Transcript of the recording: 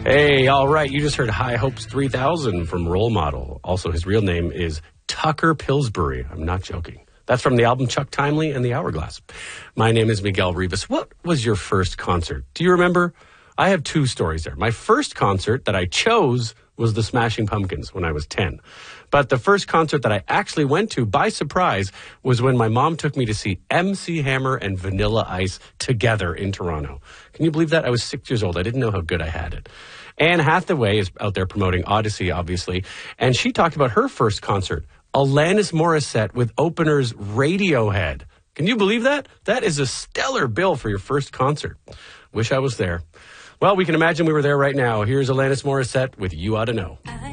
Hey, all right. You just heard High Hopes 3000 from Role Model. Also, his real name is Tucker Pillsbury. I'm not joking. That's from the album Chuck Timely and the Hourglass. My name is Miguel Rivas. What was your first concert? Do you remember? I have two stories there. My first concert that I chose was the Smashing Pumpkins when I was 10. But the first concert that I actually went to by surprise was when my mom took me to see MC Hammer and Vanilla Ice together in Toronto. Can you believe that? I was 6 years old. I didn't know how good I had it. Anne Hathaway is out there promoting Odyssey, obviously, and she talked about her first concert, Alanis Morissette with openers Radiohead. Can you believe that? That is a stellar bill for your first concert. Wish I was there. Well, we can imagine we were there right now. Here's Alanis Morissette with You Oughta Know.